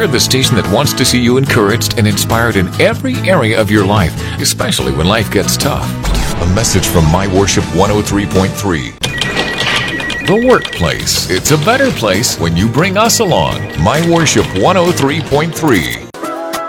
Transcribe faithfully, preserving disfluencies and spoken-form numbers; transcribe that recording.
We're the station that wants to see you encouraged and inspired in every area of your life, especially when life gets tough. A message from My Worship one oh three point three. The workplace. It's a better place when you bring us along. My Worship one oh three point three.